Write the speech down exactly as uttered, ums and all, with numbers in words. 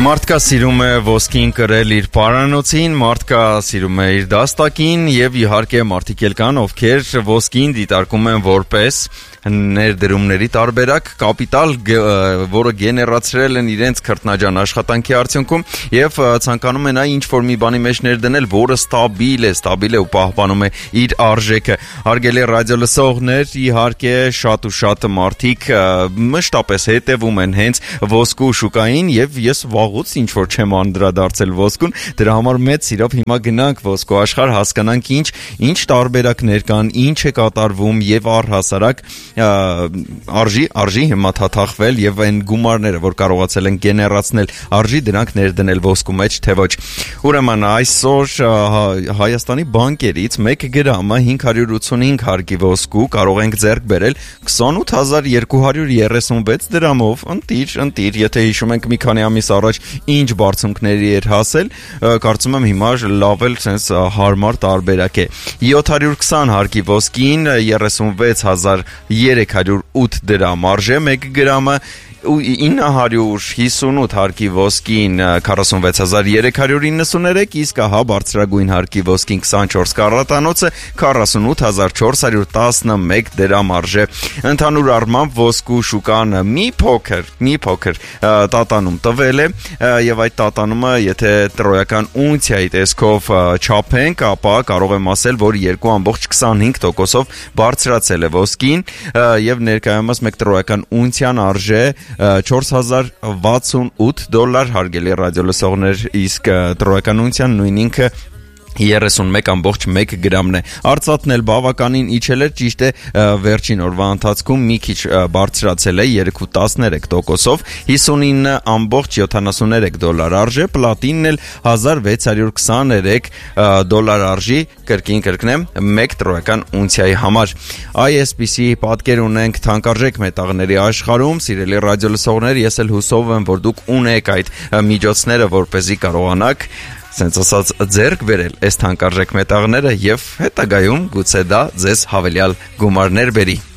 Մարդկա սիրում է ոսկին կրել իր պարանոցին, մարդկա սիրում է իր դաստակին եւ իհարկե մարդիկ էլ կան, ովքեր ոսկին դիտարկում են որպես ներդրումների տարբերակ, կապիտալ, որը գեներացրել են իրենց քրտնաջան աշխատանքի արդյունքում եւ ցանկանում են այն ինչ-որ մի բանի մեջ ներդնել, որը ստաբիլ է, ստաբիլ է ու պահպանում է իր արժեքը։ Հարգելի ռադիոլսողներ, իհարկե շատ ու շատ մարդիկ մշտապես հետևում են հենց ոսկու շուկային եւ ես վաղուց ինչ-որ չեմ անդրադարձել ոսկուն, դրա համար մեծ սիրով հիմա գնանք ոսկու աշխարհ, հասկանանք ինչ, ինչ տարբերակներ կան, ինչ է կատարվում եւ առհասարակ արժի, արժի հիմա թաթախվել եւ այն գումարները, որ կարողացել են գեներացնել արժի, դրանք ներդնել ոսկու մեջ, թե ոչ։ Ուրեմն այսօր Հայաստանի բանկերից մեկ գրամը հինգ հարյուր ութսունհինգ հարկի ոսկու կարող ենք ձեռք բերել քսանութ հազար երկու հարյուր երեսունվեց դրամով։ Ընտիր, ընտիր, եթե հիշում ենք մի քանի ամիս առաջ ինչ բարձունքների էր հասել, կարծում եմ հիմա լավ էլ sense հարմար տարբերակ է։ յոթ հարյուր քսան հարկի ոսկին երեսունվեց հազար երեք հարյուր ութ դրամ արժե մեկ գրամը, ինը հարյուր հիսունութ հարկի ոսկին քառասունվեց հազար երեք հարյուր իննսուներեք, իսկ ահա բարձրագույն հարկի ոսկին քսանչորս կարատանոցը քառասունութ հազար չորս հարյուր տասնմեկ դրամ արժե։ Ընդհանուր առմամբ ոսկու շուկան մի փոքր, մի փոքր տատանում տվել է եւ այդ տատանումը, եթե տրոյական ունցիայի տեսքով չափենք, ապա կարող եմ ասել, որ երկու կόμma քսանհինգ տոկոսով բարձրացել է ոսկին եւ ներկայումս մեկ տրոյական ունցիան արժե չորս հազար վաթսունութ դոլար, հարգելի ռադիոլսողներ, իսկ տրոյական ունցիան նույն ինքը երեսունմեկ կόμma մեկ գրամն է։ Արծաթն էլ բավականին իջել էր, ճիշտ է, վերջին օրվա ընթացքում մի քիչ բարձրացել է երեք կόμma տասներեք տոկոսով, հիսունինը կόμma յոթանասուներեք դոլար արժե, պլատինն էլ հազար վեց հարյուր քսաներեք դոլար արժի, կրկին կրկնեմ, մեկ տրոյական ունցիայի համար։ Այսպիսի պատկեր ունենք թանկարժեք մետաղների աշխարհում, սիրելի ռադիոլսողներ, ես էլ հուսով եմ, որ դուք ունեք այդ միջոցները, որպեսզի կարողանաք sense ասած ձեռք բերել այս թանկարժեք մետաղները եւ հետագայում գուցե դա ձեզ հավելյալ գումարներ բերի։